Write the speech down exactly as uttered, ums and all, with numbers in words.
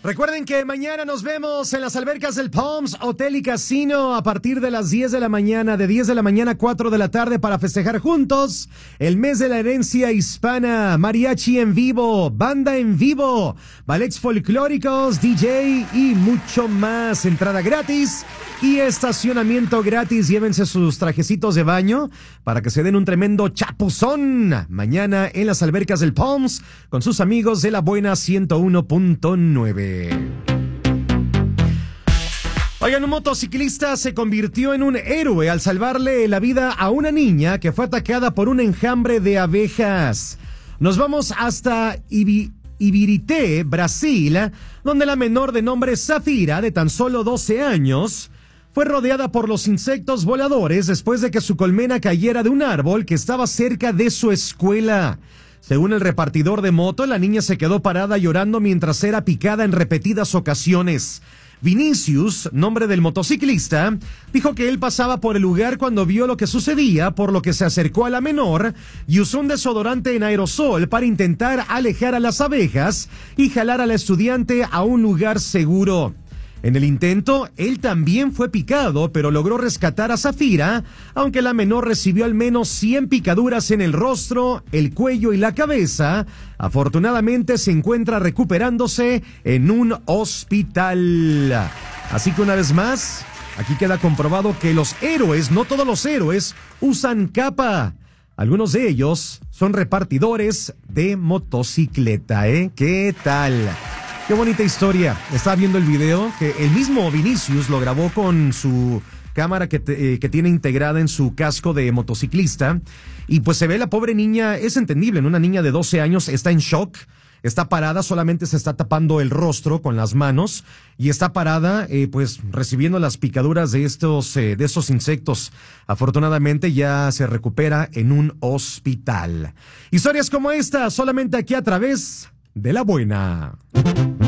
Recuerden que mañana nos vemos en las albercas del Palms Hotel y Casino a partir de las diez de la mañana, de diez de la mañana a cuatro de la tarde para festejar juntos el mes de la herencia hispana, mariachi en vivo, banda en vivo, ballets folclóricos, D J y mucho más. Entrada gratis y estacionamiento gratis. Llévense sus trajecitos de baño para que se den un tremendo chapuzón mañana en las albercas del Palms con sus amigos de La Buena ciento uno punto nueve. Oigan, un motociclista se convirtió en un héroe al salvarle la vida a una niña que fue atacada por un enjambre de abejas. Nos vamos hasta Ibi- Ibirité, Brasil, donde la menor de nombre Zafira, de tan solo doce años, fue rodeada por los insectos voladores después de que su colmena cayera de un árbol que estaba cerca de su escuela. Según el repartidor de moto, la niña se quedó parada llorando mientras era picada en repetidas ocasiones. Vinicius, nombre del motociclista, dijo que él pasaba por el lugar cuando vio lo que sucedía, por lo que se acercó a la menor y usó un desodorante en aerosol para intentar alejar a las abejas y jalar a la estudiante a un lugar seguro. En el intento, él también fue picado, pero logró rescatar a Zafira, aunque la menor recibió al menos cien picaduras en el rostro, el cuello y la cabeza. Afortunadamente se encuentra recuperándose en un hospital. Así que una vez más, aquí queda comprobado que los héroes, no todos los héroes, usan capa. Algunos de ellos son repartidores de motocicleta, ¿eh? ¿Qué tal? Qué bonita historia. Estaba viendo el video que el mismo Vinicius lo grabó con su cámara que, te, eh, que tiene integrada en su casco de motociclista. Y pues se ve la pobre niña, es entendible, ¿no? Una niña de doce años está en shock, está parada, solamente se está tapando el rostro con las manos y está parada eh, pues recibiendo las picaduras de estos, eh, de estos insectos. Afortunadamente ya se recupera en un hospital. Historias como esta solamente aquí a través de La Buena.